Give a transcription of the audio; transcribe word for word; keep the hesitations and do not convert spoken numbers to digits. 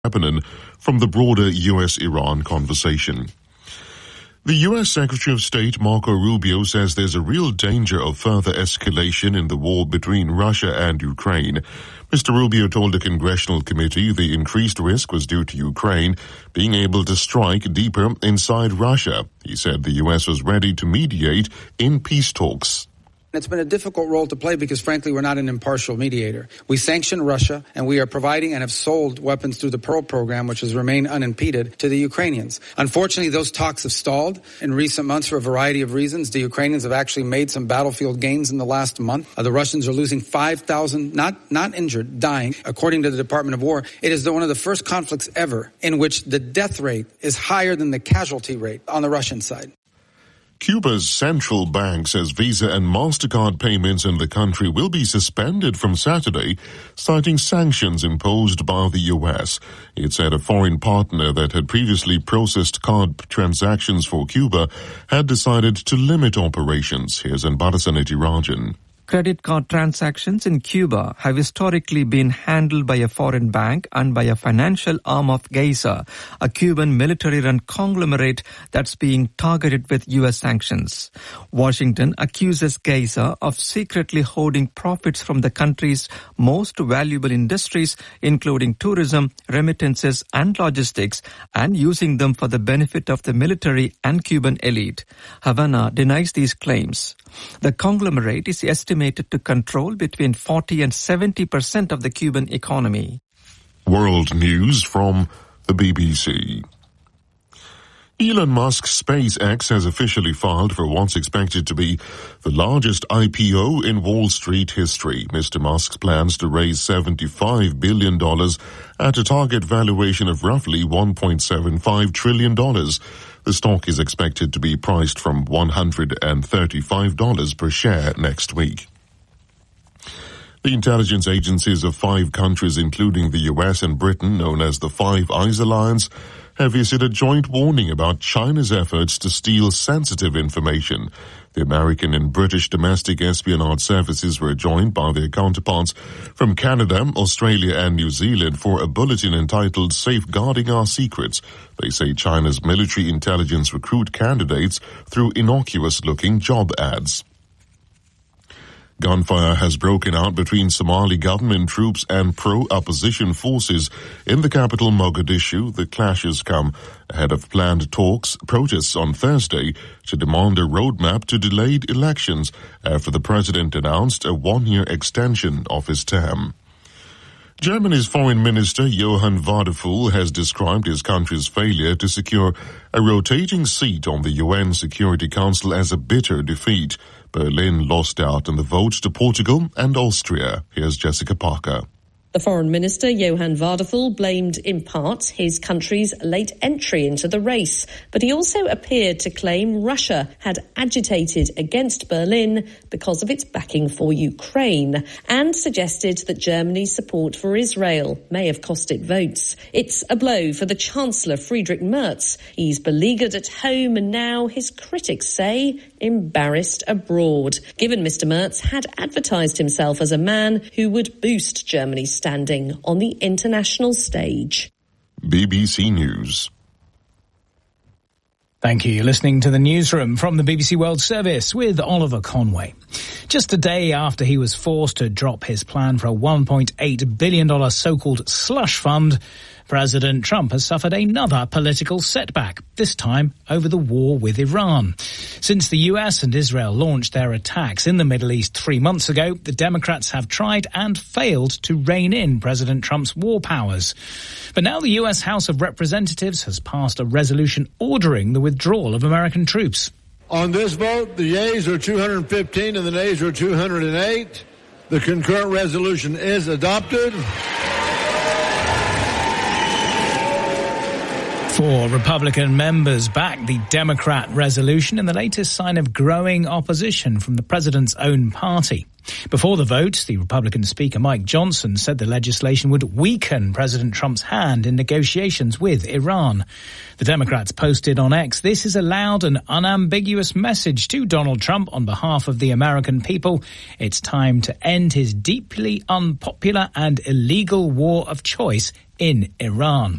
Lebanon from the broader U S Iran conversation. The U S Secretary of State Marco Rubio says there's a real danger of further escalation in the war between Russia and Ukraine. Mister Rubio told a congressional committee the increased risk was due to Ukraine being able to strike deeper inside Russia. He said the U S was ready to mediate in peace talks. It's been a difficult role to play because, frankly, we're not an impartial mediator. We sanction Russia, and we are providing and have sold weapons through the Pearl program, which has remained unimpeded, to the Ukrainians. Unfortunately, those talks have stalled in recent months for a variety of reasons. The Ukrainians have actually made some battlefield gains in the last month. Uh, the Russians are losing five thousand, not, not injured, dying. According to the Department of War, it is the, one of the first conflicts ever in which the death rate is higher than the casualty rate on the Russian side. Cuba's central bank says Visa and MasterCard payments in the country will be suspended from Saturday, citing sanctions imposed by the U S. It said a foreign partner that had previously processed card transactions for Cuba had decided to limit operations. Here's Anbarasaneti Rajan. Credit card transactions in Cuba have historically been handled by a foreign bank and by a financial arm of Geisa, a Cuban military-run conglomerate that's being targeted with U S sanctions. Washington accuses Geisa of secretly hoarding profits from the country's most valuable industries, including tourism, remittances, and logistics, and using them for the benefit of the military and Cuban elite. Havana denies these claims. The conglomerate is estimated to control between forty and seventy percent of the Cuban economy. World news from the B B C. Elon Musk's SpaceX has officially filed for what's expected to be the largest I P O in Wall Street history. Mister Musk's plans to raise seventy-five billion dollars at a target valuation of roughly one point seven five trillion dollars. The stock is expected to be priced from one hundred thirty-five dollars per share next week. The intelligence agencies of five countries, including the U S and Britain, known as the Five Eyes Alliance, have issued a joint warning about China's efforts to steal sensitive information. The American and British domestic espionage services were joined by their counterparts from Canada, Australia and New Zealand for a bulletin entitled Safeguarding Our Secrets. They say China's military intelligence recruit candidates through innocuous-looking job ads. Gunfire has broken out between Somali government troops and pro-opposition forces in the capital Mogadishu. The clashes come ahead of planned talks, protests on Thursday to demand a roadmap to delayed elections after the president announced a one-year extension of his term. Germany's Foreign Minister Johann Wadephul has described his country's failure to secure a rotating seat on the U N Security Council as a bitter defeat. Berlin lost out in the vote to Portugal and Austria. Here's Jessica Parker. The Foreign Minister, Johann Wadephul, blamed in part his country's late entry into the race, but he also appeared to claim Russia had agitated against Berlin because of its backing for Ukraine, and suggested that Germany's support for Israel may have cost it votes. It's a blow for the Chancellor, Friedrich Merz. He's beleaguered at home and now, his critics say, embarrassed abroad, given Mister Merz had advertised himself as a man who would boost Germany's standing on the international stage. B B C News. Thank you. You're listening to the newsroom from the B B C World Service with Oliver Conway. Just a day after he was forced to drop his plan for a one point eight billion dollars so-called slush fund, President Trump has suffered another political setback, this time over the war with Iran. Since the U S and Israel launched their attacks in the Middle East three months ago, the Democrats have tried and failed to rein in President Trump's war powers. But now the U S House of Representatives has passed a resolution ordering the withdrawal of American troops. On this vote, the yeas are two hundred fifteen and the nays are two hundred eight. The concurrent resolution is adopted. Four Republican members backed the Democrat resolution in the latest sign of growing opposition from the president's own party. Before the vote, the Republican Speaker Mike Johnson said the legislation would weaken President Trump's hand in negotiations with Iran. The Democrats posted on X, "This is a loud and unambiguous message to Donald Trump on behalf of the American people. It's time to end his deeply unpopular and illegal war of choice in Iran.